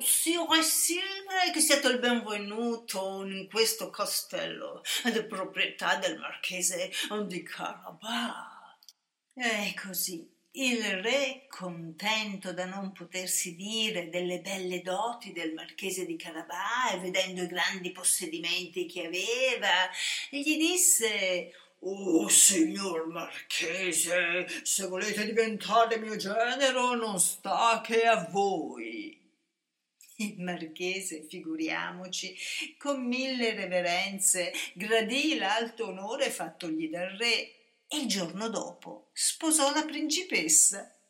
signore, che siate il benvenuto in questo castello di proprietà del marchese di Carabas. E così il re, contento da non potersi dire delle belle doti del marchese di Carabas e vedendo i grandi possedimenti che aveva, gli disse: «Oh, signor marchese, se volete diventare mio genero non sta che a voi». Il marchese, figuriamoci, con 1000 reverenze gradì l'alto onore fattogli dal re e il giorno dopo sposò la principessa.